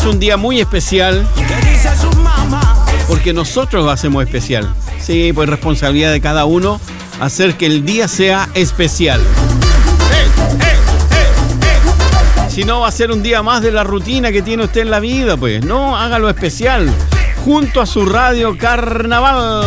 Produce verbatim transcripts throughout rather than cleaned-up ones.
un día muy especial porque nosotros lo hacemos especial. Sí, pues responsabilidad de cada uno hacer que el día sea especial. Si no, va a ser un día más de la rutina que tiene usted en la vida, pues. No, hágalo especial junto a su radio Carnaval.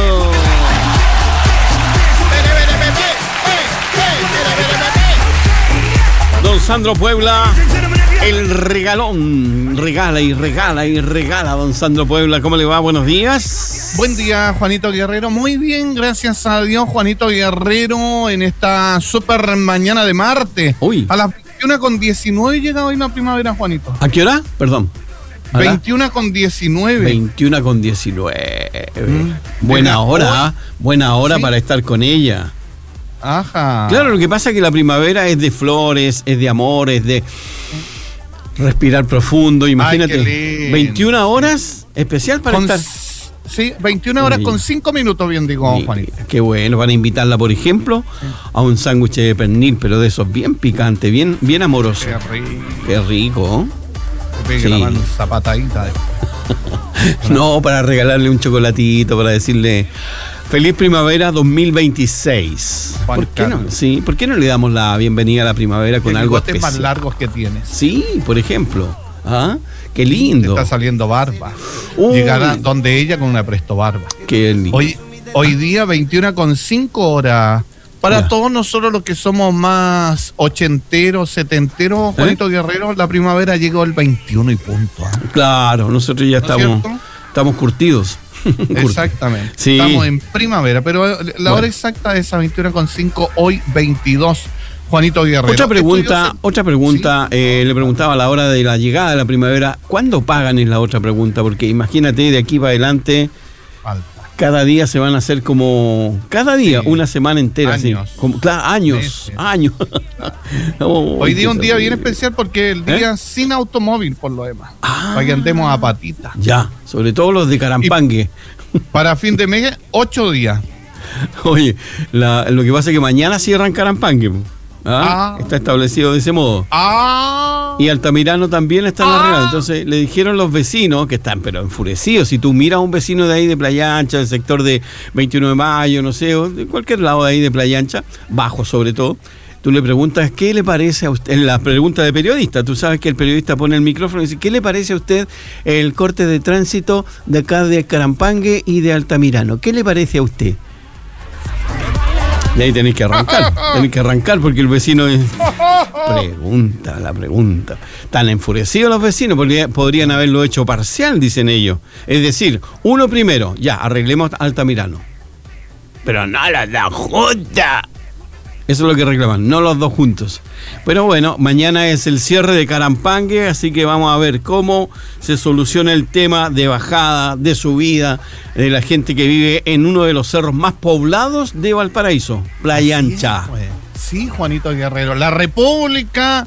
Don Sandro Puebla, el regalón, regala y regala y regala, don Sandro Puebla. ¿Cómo le va? Buenos días. Buen día, Juanito Guerrero. Muy bien, gracias a Dios, Juanito Guerrero, en esta super mañana de martes. Uy. A las veintiuna con diecinueve llega hoy la primavera, Juanito. ¿A qué hora? Perdón. veintiuna con diecinueve. veintiuna con diecinueve. Mm. Buena hora, ¿eh? Buena hora sí. Para estar con ella. Ajá. Claro, lo que pasa es que la primavera es de flores, es de amor, es de respirar profundo. Imagínate, ay, veintiuna horas, especial para con, estar. Sí, veintiuna horas sí. Con cinco minutos, bien digo, sí, Juanito. Qué bueno, van a invitarla, por ejemplo, sí. a un sándwich de pernil, pero de esos bien picante, bien, bien amoroso. Qué rico. Qué rico. Pegue sí. La mano zapatadita después. No, para regalarle un chocolatito, para decirle feliz primavera dos mil veintiséis. Juan ¿Por qué Carlos. no? Sí, ¿por qué no le damos la bienvenida a la primavera con algo especial? Más largos que tienes. Sí, por ejemplo. ¿Ah? Qué lindo. Te está saliendo barba. Uy. Llegará donde ella con una presto barba. Qué lindo. Hoy, hoy día veintiuna con cinco horas. Para ya. Todos nosotros los que somos más ochenteros, setenteros, Juanito ¿Eh? Guerrero, la primavera llegó el veintiuno y punto. ¿eh? Claro, nosotros ya ¿no estamos, estamos curtidos. Exactamente. Sí. Estamos en primavera, pero la bueno. hora exacta es a veintiuna con cinco, hoy veintidós. Juanito Guerrero. Otra pregunta, otra pregunta, ¿sí? eh, le preguntaba a la hora de la llegada de la primavera, ¿cuándo pagan? Es la otra pregunta, porque imagínate de aquí para adelante, falta. Cada día se van a hacer como, cada día, sí. Una semana entera. Años. Así, como, claro, años, sí, sí. años. Oh, hoy día un día bien especial porque el día ¿Eh? Sin automóvil, por lo demás. Ah, para que andemos a patita. Ya, sobre todo los de Carampangue. Y para fin de mes, ocho días. Oye, la, lo que pasa es que mañana cierran Carampangue. ¿Ah? Ah. Está establecido de ese modo. Ah. Y Altamirano también está en la ah. regla. Entonces le dijeron los vecinos que están pero enfurecidos. Si tú miras a un vecino de ahí de Playa Ancha, del sector de veintiuno de mayo, no sé, o de cualquier lado de ahí de Playa Ancha, bajo sobre todo, tú le preguntas qué le parece a usted, en la pregunta de periodista, tú sabes que el periodista pone el micrófono y dice, ¿qué le parece a usted el corte de tránsito de acá de Carampangue y de Altamirano? ¿Qué le parece a usted? Y ahí tenés que arrancar, tenés que arrancar porque el vecino es... Pregunta, la pregunta. Están enfurecidos los vecinos, porque podrían haberlo hecho parcial, dicen ellos. Es decir, uno primero, ya, arreglemos Altamirano. Pero no los dos juntos. Eso es lo que reclaman, no los dos juntos. Pero bueno, mañana es el cierre de Carampangue, así que vamos a ver cómo se soluciona el tema de bajada, de subida, de la gente que vive en uno de los cerros más poblados de Valparaíso, Playa Ancha. Sí, Juanito Guerrero, la República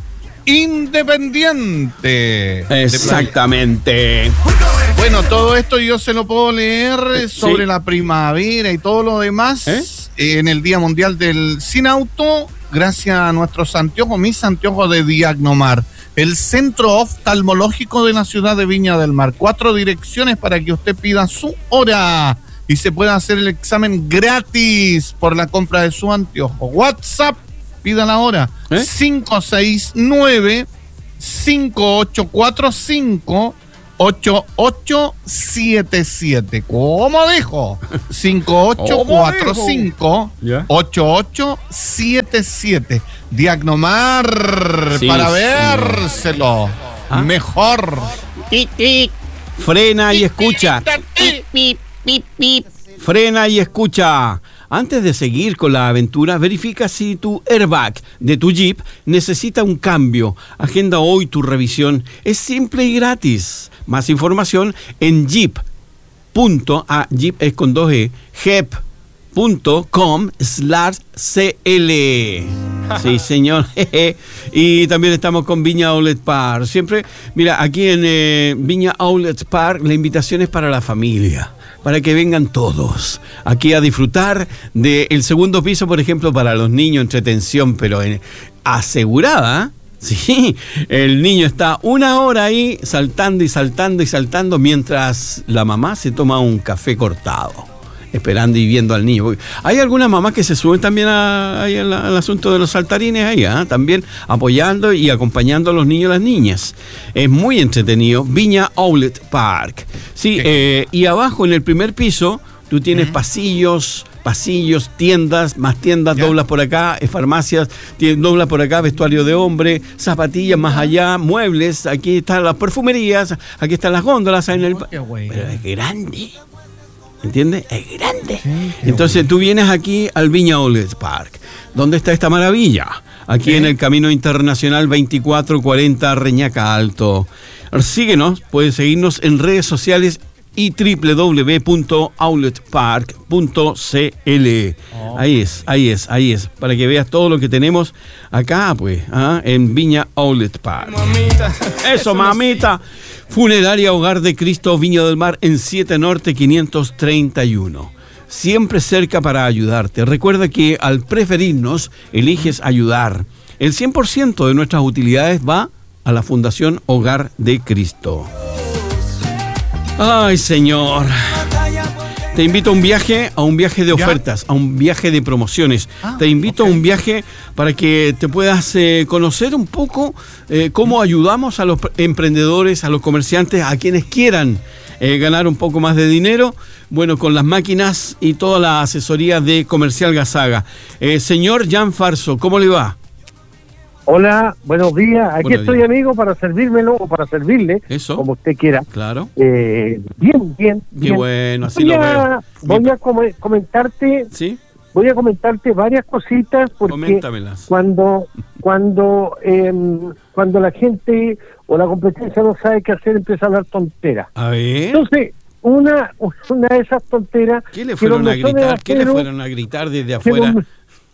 Independiente. Exactamente. Bueno, todo esto yo se lo puedo leer sobre sí. La primavera y todo lo demás ¿Eh? En el Día Mundial del Sin Auto, gracias a nuestros anteojos, mis anteojos de Diagnomar, el centro oftalmológico de la ciudad de Viña del Mar. Cuatro direcciones para que usted pida su hora y se pueda hacer el examen gratis por la compra de su anteojo. WhatsApp, pida la hora, ¿Eh? cinco seis nueve, cinco ocho cuatro cinco, ocho ocho siete siete. ¿Cómo dijo? cinco ocho cuatro cinco, ocho ocho siete siete. Diagnomar sí, para sí. Vérselo ¿Ah? Mejor. Tic, tic. Frena y escucha. Pip, pip, pip, pip. Frena y escucha. Antes de seguir con la aventura, verifica si tu airbag de tu Jeep necesita un cambio. Agenda hoy tu revisión. Es simple y gratis. Más información en jeep. A Jeep es con dos E. jeep.com slash CL. Sí, señor. Y también estamos con Viña Outlet Park. Siempre, mira, aquí en eh, Viña Outlet Park la invitación es para la familia, para que vengan todos aquí a disfrutar del segundo piso, por ejemplo, para los niños, entretención, pero en, asegurada, Sí, el niño está una hora ahí saltando y saltando y saltando mientras la mamá se toma un café cortado, esperando y viendo al niño. Hay algunas mamás que se suben también a, a, al, al asunto de los saltarines ahí, ¿eh? También apoyando y acompañando a los niños y las niñas. Es muy entretenido. Viña Outlet Park. Sí, eh, y abajo en el primer piso tú tienes uh-huh. pasillos, pasillos, tiendas, más tiendas, ¿ya? Doblas por acá, eh, farmacias, doblas por acá, vestuario de hombre, zapatillas más allá, muebles, aquí están las perfumerías, aquí están las góndolas. En el... Pero es grande. ¿Entiendes? Es grande. Sí, entonces bueno. Tú vienes aquí al Viña Outlet Park. ¿Dónde está esta maravilla? Aquí ¿sí? En el Camino Internacional veinticuatro cuarenta Reñaca Alto. Síguenos, puedes seguirnos en redes sociales y doble u doble u doble u punto outlet park punto c l. Oh, ahí es, ahí es, ahí es. Para que veas todo lo que tenemos acá, pues, ¿ah? En Viña Outlet Park. Mamita. Eso, Eso mamita. Funeraria Hogar de Cristo, Viña del Mar, en siete Norte quinientos treinta y uno. Siempre cerca para ayudarte. Recuerda que al preferirnos, eliges ayudar. El cien por ciento de nuestras utilidades va a la Fundación Hogar de Cristo. Ay, Señor. Te invito a un viaje, a un viaje de ofertas, ¿ya? A un viaje de promociones. Ah, te invito okay. a un viaje para que te puedas eh, conocer un poco eh, cómo ayudamos a los emprendedores, a los comerciantes, a quienes quieran eh, ganar un poco más de dinero. Bueno, con las máquinas y toda la asesoría de Comercial Gazaga. Eh, señor Jan Farso, ¿cómo le va? Hola, buenos días. Aquí buenos estoy, días. Amigo, para servírmelo o para servirle, eso, como usted quiera. Claro. Eh, bien, bien. Qué bien. bueno, así voy lo a, veo. Voy a com- comentarte. Sí. Voy a comentarte varias cositas porque Coméntamelas. cuando cuando eh, cuando la gente o la competencia no sabe qué hacer, empieza a hablar tonteras. A ver. Entonces, una una de esas tonteras. ¿Qué le fueron a gritar? Acero, ¿Qué le fueron a gritar desde afuera? Los,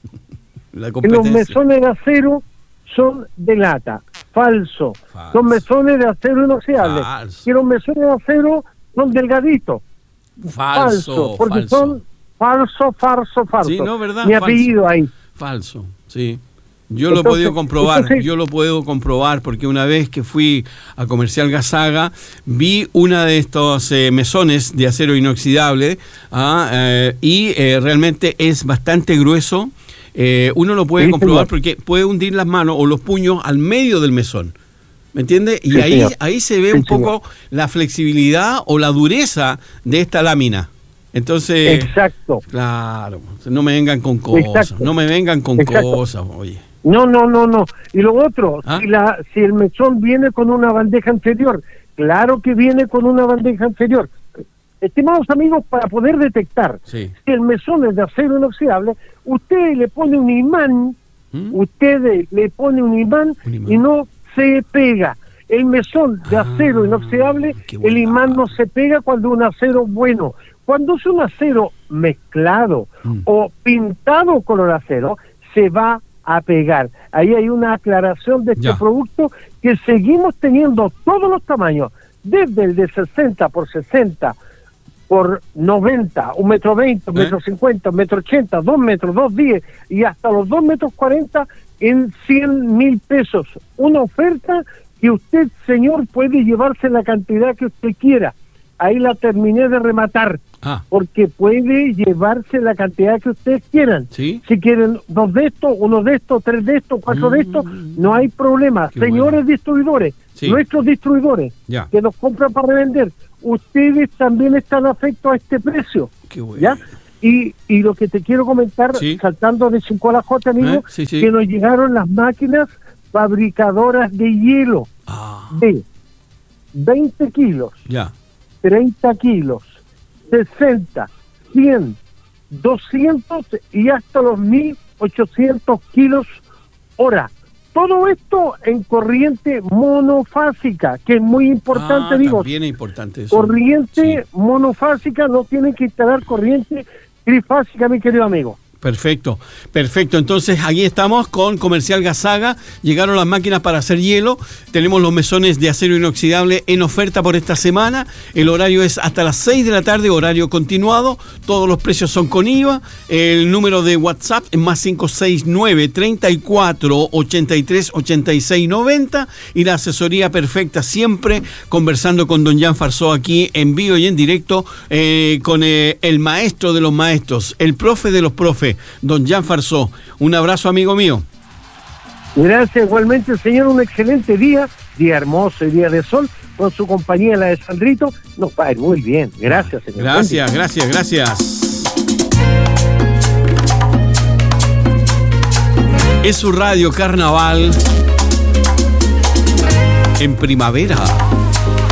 la competencia. Los mesones de acero son de lata, falso. falso. Los mesones de acero inoxidable. Falso. Y los mesones de acero son delgaditos. Falso, falso porque falso. son falso, falso, falso. Sí, no, ¿verdad? Mi falso. apellido ahí. Falso, sí. Yo entonces, lo he podido comprobar, entonces, yo lo puedo comprobar porque una vez que fui a Comercial Gazaga vi una de estos eh, mesones de acero inoxidable ah, eh, y eh, realmente es bastante grueso. Eh, uno lo puede sí, comprobar señor. Porque puede hundir las manos o los puños al medio del mesón, ¿me entiende? Y sí, ahí, ahí se ve sí, un poco señor. La flexibilidad o la dureza de esta lámina. Entonces, exacto. Claro, no me vengan con cosas, exacto. no me vengan con exacto. cosas, oye. No, no, no, no. Y lo otro, ¿Ah? si, la, si el mesón viene con una bandeja inferior, claro que viene con una bandeja inferior. Estimados amigos, para poder detectar sí. si el mesón es de acero inoxidable, usted le pone un imán, ¿Mm? usted le pone un imán, un imán y no se pega. El mesón de acero ah, inoxidable, el imán no se pega cuando es un acero bueno. Cuando es un acero mezclado mm. o pintado color acero, se va a pegar. Ahí hay una aclaración de este ya. producto que seguimos teniendo todos los tamaños, desde el de sesenta por sesenta por noventa, un metro veinte, un ¿Eh? metro cincuenta, un metro ochenta, dos metros, dos diez y hasta los dos metros cuarenta en cien mil pesos. Una oferta que usted, señor, puede llevarse la cantidad que usted quiera. Ahí la terminé de rematar, ah. porque puede llevarse la cantidad que ustedes quieran. ¿Sí? Si quieren dos de estos, uno de estos, tres de estos, cuatro mm. de estos, no hay problema. Qué Señores bueno. distribuidores, sí. nuestros distribuidores ya. que nos compran para revender, ustedes también están afectos a este precio. Qué bueno. ¿Ya? Y, y lo que te quiero comentar, ¿Sí? saltando de cinco a la J, amigo, ¿Eh? sí, sí. que nos llegaron las máquinas fabricadoras de hielo ah. de veinte kilos, ya. treinta kilos, sesenta, cien, doscientos y hasta los mil ochocientos kilos hora. Todo esto en corriente monofásica, que es muy importante, ah, digo. También es importante eso. Corriente sí. monofásica, no tienen que instalar corriente trifásica, mi querido amigo. Perfecto, perfecto. Entonces aquí estamos con Comercial Gasaga. Llegaron las máquinas para hacer hielo. Tenemos los mesones de acero inoxidable en oferta por esta semana. El horario es hasta las seis de la tarde, horario continuado. Todos los precios son con I V A. El número de WhatsApp es más cinco seis nueve, treinta y cuatro, ochenta y tres, ochenta y seis, noventa. Y la asesoría perfecta siempre conversando con don Jan Farsó aquí en vivo y en directo eh, con eh, el maestro de los maestros, el profe de los profes, don Jan Farsó. Un abrazo, amigo mío. Gracias, igualmente, señor. Un excelente día, día hermoso y día de sol, con su compañía, la de Sandrito. Nos va a ir muy bien. Gracias, señor. Gracias, gracias, gracias. Es su radio Carnaval en primavera.